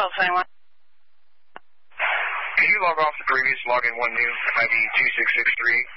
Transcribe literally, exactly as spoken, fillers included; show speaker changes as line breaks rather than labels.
twelve twenty-one.
Can you log off the previous login one new I D two six six three